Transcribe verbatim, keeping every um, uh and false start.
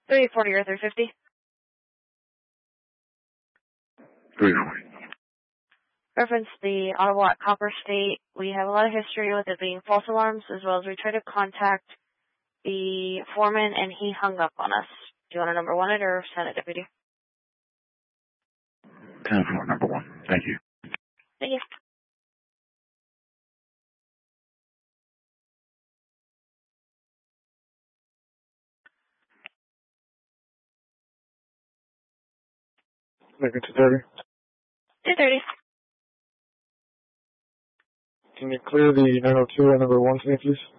three forty or three fifty? three forty. Reference the Ottawa at Copper State. We have a lot of history with it being false alarms, as well as we tried to contact the foreman and he hung up on us. Do you want to number one it or send it, deputy? ten four, number one. Thank you. Thank you. Make it two thirty. two thirty. Can you clear the nine oh two at number one for me, please?